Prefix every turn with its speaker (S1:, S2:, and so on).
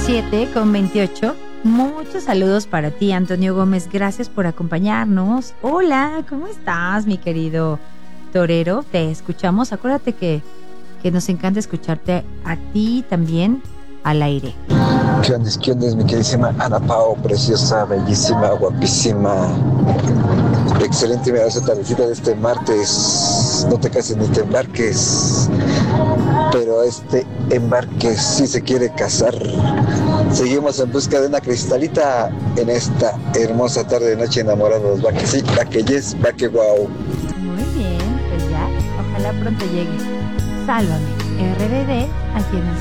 S1: 7:28. Muchos saludos para ti, Antonio Gómez. Gracias por acompañarnos. Hola, ¿cómo estás, mi querido torero? Te escuchamos. Acuérdate que nos encanta escucharte a ti también al aire.
S2: ¿Qué onda, mi queridísima Ana Pao? Preciosa, bellísima, guapísima. Excelente, me da esa tardecita de este martes. No te cases ni te embarques. Pero este embarque sí se quiere casar. Seguimos en busca de una cristalita en esta hermosa tarde de noche enamorados. Va que sí, va que yes, va que wow.
S1: Muy bien, pues ya, ojalá pronto llegue. Sálvame, RBD, aquí en el